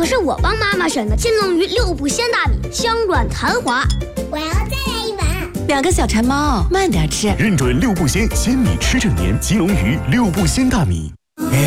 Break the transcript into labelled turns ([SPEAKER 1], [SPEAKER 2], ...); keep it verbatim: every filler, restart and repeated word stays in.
[SPEAKER 1] 可是我帮妈妈选的金龙鱼六步鲜大米，香软弹滑。
[SPEAKER 2] 我要再来一碗。
[SPEAKER 3] 两个小馋猫，慢点吃。
[SPEAKER 4] 认准六步鲜，鲜米吃正年，金龙鱼六步鲜大米。